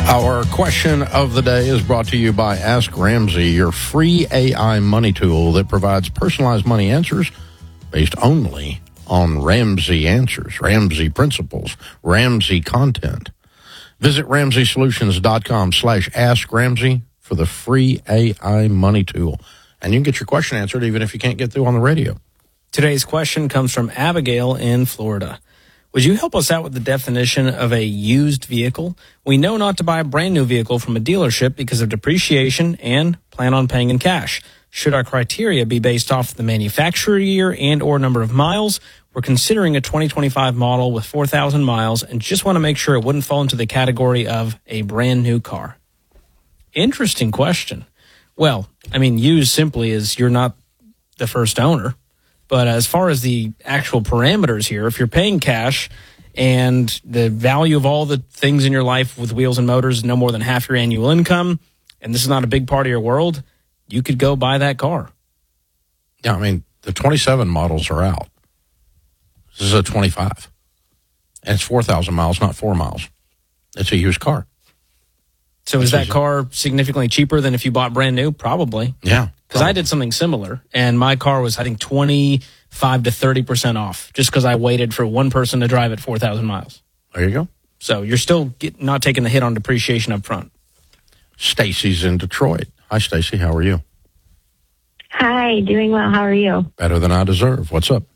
Our question of the day is brought to you by Ask Ramsey, your free AI money tool that provides personalized money answers based only on Ramsey answers, Ramsey principles, Ramsey content. Visit RamseySolutions.com/AskRamsey for the free AI money tool. And you can get your question answered even if you can't get through on the radio. Today's question comes from Abigail in Florida. Would you help us out with the definition of a used vehicle? We know not to buy a brand new vehicle from a dealership because of depreciation and plan on paying in cash. Should our criteria be based off the manufacturer year and or number of miles? We're considering a 2025 model with 4,000 miles and just want to make sure it wouldn't fall into the category of a brand new car. Interesting question. Well, I mean, used simply is you're not the first owner. But as far as the actual parameters here, if you're paying cash and the value of all the things in your life with wheels and motors is no more than half your annual income, and this is not a big part of your world, you could go buy that car. Yeah, I mean, the 27 models are out. This is a 25. And it's 4,000 miles, not 4 miles. It's a used car. So is that car significantly cheaper than if you bought brand new? Probably. Yeah. Because I did something similar, and my car was, I think, 25 to 30% off, just because I waited for one person to drive it 4,000 miles. There you go. So you're still not taking the hit on depreciation up front. Stacy's in Detroit. Hi, Stacy. How are you? Hi, doing well. How are you? Better than I deserve. What's up?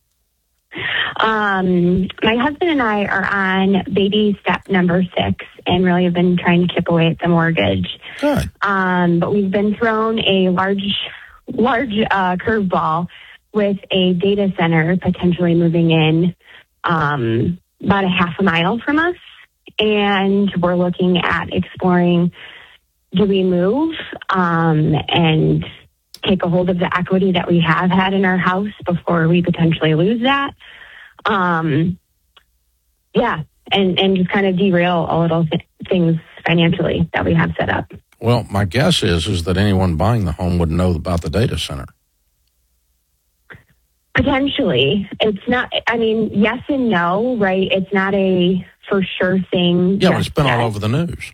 My husband and I are on baby step number 6 and really have been trying to chip away at the mortgage. Good. But we've been thrown a large curveball with a data center potentially moving in about a half a mile from us. And we're looking at exploring, do we move and take a hold of the equity that we have had in our house before we potentially lose that? And just kind of derail a little things financially that we have set up. Well, my guess is that anyone buying the home would know about the data center. Potentially. It's not, I mean, yes and no, right? It's not a for sure thing. Yeah, but it's been all over the news.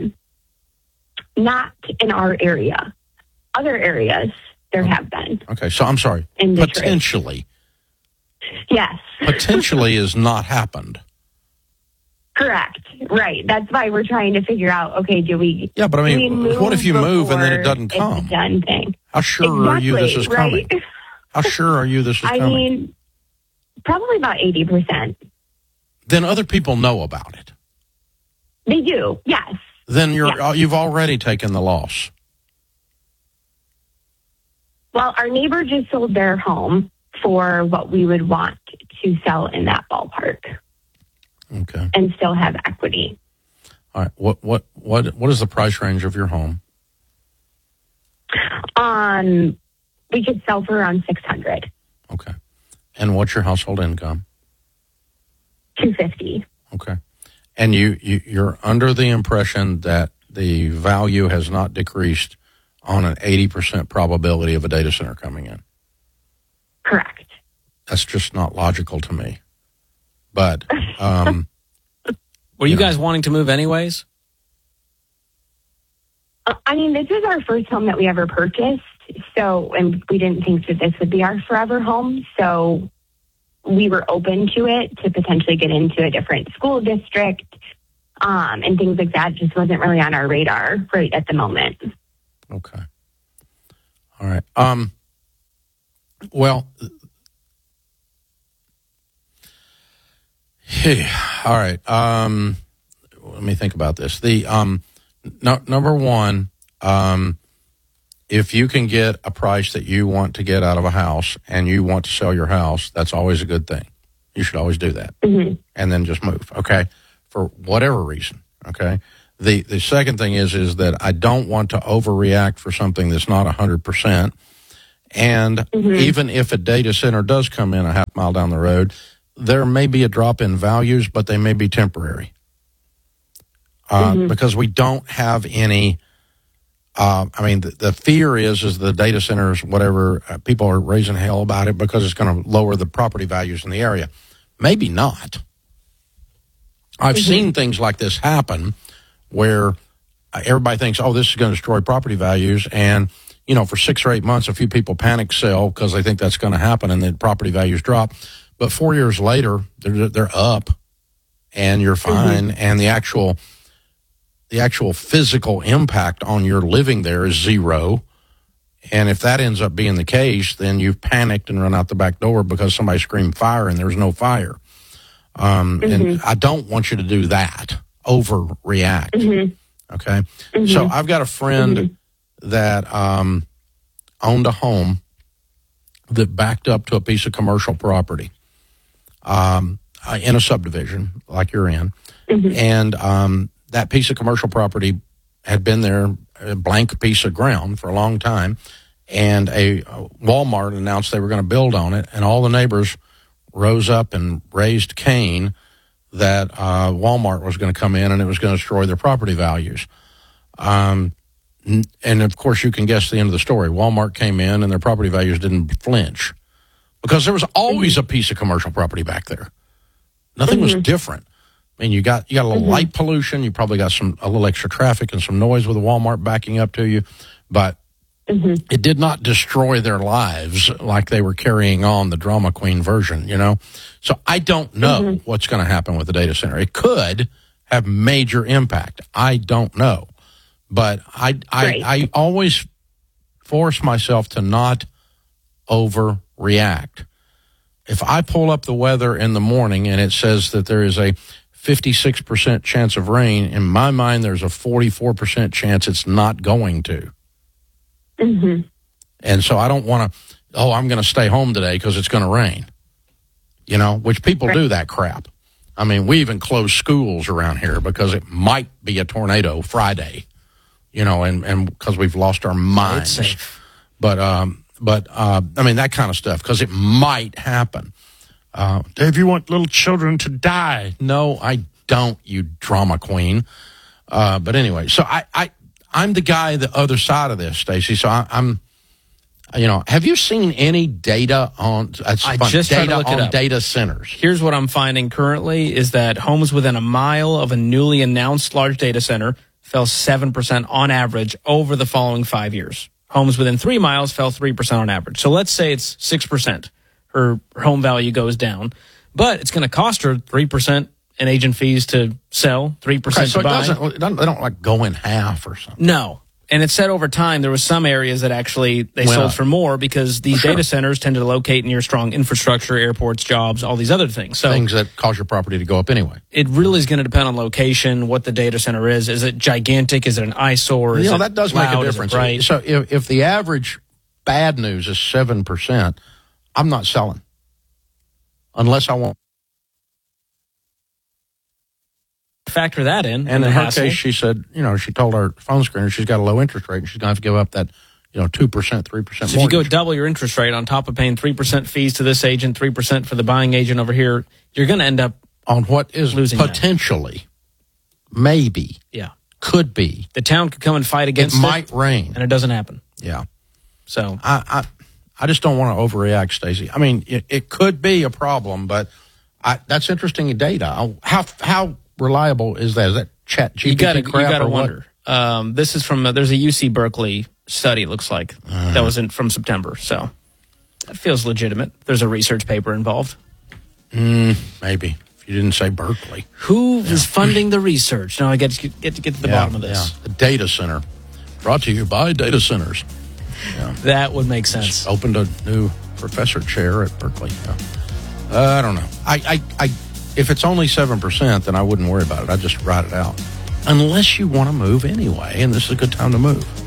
Not in our area. Other areas, there have been. Okay, so I'm sorry. Potentially. Yes. Potentially is not happened. Correct. Right. That's why we're trying to figure out, okay, do we... Yeah, but I mean, what if you move and then it doesn't come? It's a done thing. How sure are you this is coming? Right? How sure are you this is coming? I mean, probably about 80%. Then other people know about it. They do, yes. Then you've already taken the loss. Well, our neighbor just sold their home for what we would want to sell in that ballpark. Okay. And still have equity. All right. What is the price range of your home? We could sell for around $600. Okay. And what's your household income? $250. Okay. And you're under the impression that the value has not decreased on an 80% probability of a data center coming in? Correct. That's just not logical to me. But were you guys wanting to move anyways? I mean, this is our first home that we ever purchased. So, and we didn't think that this would be our forever home. So we were open to it to potentially get into a different school district and things like that. Just wasn't really on our radar right at the moment. Okay. All right. Well, all right. Let me think about this. The number one, if you can get a price that you want to get out of a house and you want to sell your house, that's always a good thing. You should always do that. Mm-hmm. And then just move, okay? For whatever reason, okay? The second thing is that I don't want to overreact for something that's not 100%. And even if a data center does come in a half mile down the road, there may be a drop in values, but they may be temporary. Because we don't have any, the fear is the data centers, whatever, people are raising hell about it because it's going to lower the property values in the area. Maybe not. I've seen things like this happen where everybody thinks, oh, this is going to destroy property values. And, for 6 or 8 months, a few people panic sell because they think that's going to happen and then property values drop. But 4 years later, they're up and you're fine. And the actual physical impact on your living there is zero. And if that ends up being the case, then you've panicked and run out the back door because somebody screamed fire and there's no fire. And I don't want you to do that, overreact. Okay. So I've got a friend that owned a home that backed up to a piece of commercial property in a subdivision like you're in. And that piece of commercial property had been there, a blank piece of ground for a long time. And a Walmart announced they were going to build on it. And all the neighbors rose up and raised Cain that Walmart was going to come in and it was going to destroy their property values. And, of course, you can guess the end of the story. Walmart came in and their property values didn't flinch because there was always a piece of commercial property back there. Nothing was different. I mean, you got a little light pollution. You probably got a little extra traffic and some noise with a Walmart backing up to you. But it did not destroy their lives like they were carrying on the drama queen version, So I don't know what's going to happen with the data center. It could have major impact. I don't know. But I always force myself to not overreact. If I pull up the weather in the morning and it says that there is a 56% chance of rain, in my mind there's a 44% chance it's not going to. And so I don't want to, I'm going to stay home today because it's going to rain, which people do that crap. I mean, we even close schools around here because it might be a tornado Friday. And because we've lost our minds. It's safe. But I mean, that kind of stuff, because it might happen. Dave, you want little children to die? No, I don't, you drama queen. But anyway, so I'm the guy the other side of this, Stacey. So I'm have you seen any data on data centers? Here's what I'm finding currently is that homes within a mile of a newly announced large data center fell 7% on average over the following 5 years. Homes within 3 miles fell 3% on average. So let's say it's 6%. Her home value goes down, but it's going to cost her 3% in agent fees to sell, 3% to buy. They don't like go in half or something. No. And it said over time there was some areas that actually they sold for more because these data centers tend to locate near strong infrastructure, airports, jobs, all these other things. So things that cause your property to go up anyway. It really is going to depend on location, what the data center is. Is it gigantic? Is it an eyesore? That does make a difference. Right? So if the average bad news is 7%, I'm not selling unless I want. Factor that in. And in her case, she said, she told our phone screener she's got a low interest rate and she's going to have to give up that, 2%, 3% mortgage. So if you go double your interest rate on top of paying 3% fees to this agent, 3% for the buying agent over here, you're going to end up on what is losing potentially, maybe, could be. The town could come and fight against it. It might rain. And it doesn't happen. Yeah. So I just don't want to overreact, Stacey. I mean, it could be a problem, but that's interesting data. How reliable is that? Is that chat GPT crap? You got to wonder. This is from there's a UC Berkeley study. It looks like that was from September. So that feels legitimate. There's a research paper involved. Maybe if you didn't say Berkeley. Who is funding the research? Now I get to get to the bottom of this. The data center, brought to you by data centers. Yeah. That would make sense. Just opened a new professor chair at Berkeley. Yeah. I don't know. If it's only 7%, then I wouldn't worry about it. I'd just write it out. Unless you want to move anyway, and this is a good time to move.